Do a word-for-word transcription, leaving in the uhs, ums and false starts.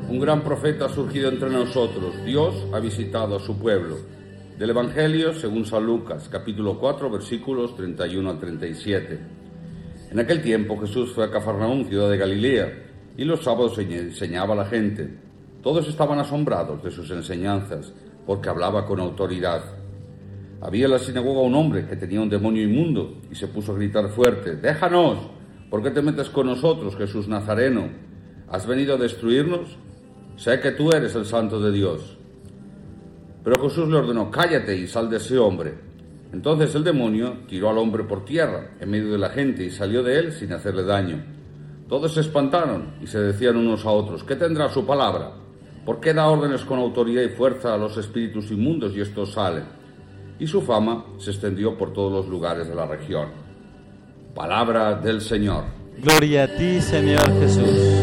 un gran profeta ha surgido entre nosotros. Dios ha visitado a su pueblo. Del Evangelio según San Lucas, capítulo cuatro, versículos treinta y uno al treinta y siete. En aquel tiempo Jesús fue a Cafarnaúm, ciudad de Galilea, y los sábados enseñaba a la gente. Todos estaban asombrados de sus enseñanzas, porque hablaba con autoridad. Había en la sinagoga un hombre que tenía un demonio inmundo, y se puso a gritar fuerte: «¡Déjanos! ¿Por qué te metes con nosotros, Jesús Nazareno? ¿Has venido a destruirnos? Sé que tú eres el Santo de Dios». Pero Jesús le ordenó: «Cállate y sal de ese hombre». Entonces el demonio tiró al hombre por tierra, en medio de la gente, y salió de él sin hacerle daño. Todos se espantaron y se decían unos a otros: «¿Qué tendrá su palabra? ¿Por qué da órdenes con autoridad y fuerza a los espíritus inmundos y estos salen?». Y su fama se extendió por todos los lugares de la región. Palabra del Señor. Gloria a ti, Señor Jesús.